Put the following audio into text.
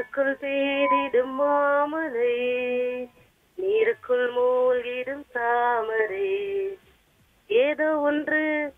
கண்ணுக்குள் பேரிடும் மாமலை, நீருக்குள் மூழ்கிடும் தாமரை, ஏதோ ஒன்று